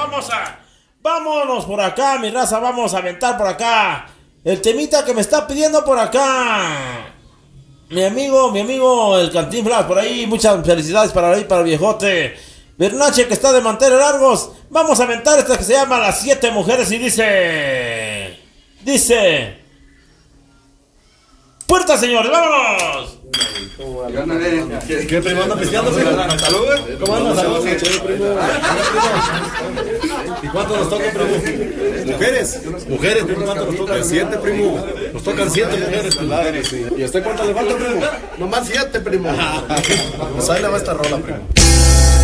Vámonos por acá, mi raza, vamos a aventar por acá el temita que me está pidiendo por acá mi amigo el Cantinflas, por ahí, muchas felicidades para el viejote Bernache que está de manteles largos. Vamos a aventar esta que se llama Las 7 Mujeres y dice, puerta señores, vámonos. ¿Qué primo anda pisteando? Salud, ¿cómo anda? Salud, primo. ¿Y cuánto nos toca, primo? Mujeres, primo, ¿cuánto nos toca? 7, primo. Nos tocan 7 mujeres, ¿verdad? ¿Y usted cuánto le falta, primo? Nomás 7, primo. Pues ahí le va esta rola, primo.